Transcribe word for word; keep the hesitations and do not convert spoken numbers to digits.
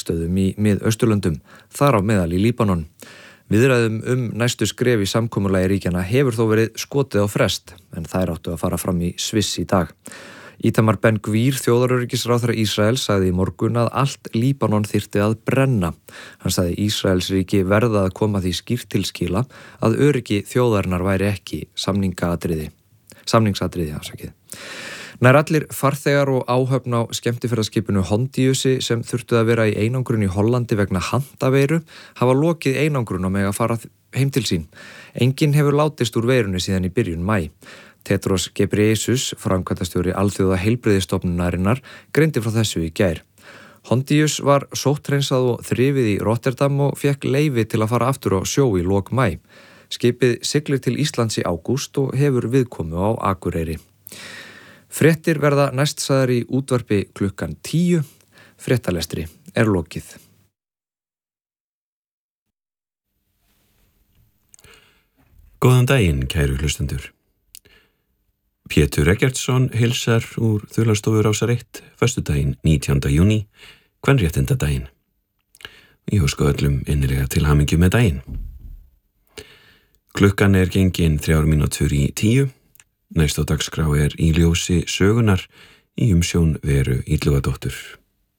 flugstöðum í Mið-Austurlöndum, þar á meðal í Líbanon. Viðræðum um næstu skref í samkomulagi ríkjanna hefur þó verið skotið á frest, en þær áttu að fara fram í Sviss í dag. Ítamar Ben-Gvir, þjóðaröryggisráðherra Ísraels, sagði í morgun að allt Líbanon þyrfti að brenna. Hann sagði Ísraelsríki verða að koma því skýrt til skila að öryggi þjóðarinnar væri ekki samningsatriði. Samningsatriði, afsakið. Nær allir farþegar og áhöfn á skemmtiferðaskipinu Hondiusi sem þurftu að vera í einangrun í Hollandi vegna handaveiru hafa lokið einangrun og mega fara heim til sín. Enginn hefur látist úr veirunni síðan í byrjun maí. Tedros Ghebreyesus, framkvæmdastjóri Alþjóða heilbrigðisstofnunarinnar, greindi frá þessu í gær. Hondius var sóttreinsað og þrifið í Rotterdam og fékk leyfi til að fara aftur á sjó í lok maí. Skipið siglir til Íslands í ágúst og hefur viðkomu á Akureyri. Fréttir verða næst sagðar í útvarpi klukkan tíu. Fréttalestri er lokið. Góðan daginn, kæru hlustendur. Pétur Eggertsson heilsar úr Þulastofu Rásar eitt, föstudaginn nítjánda júní, kvenréttindadaginn. Ég óska öllum innilega til hamingju með daginn. Klukkan er gengin þrjár mínútur í tíu. Næst á dagskrá er Í ljósi sögunar í umsjón Veru Illugadóttur.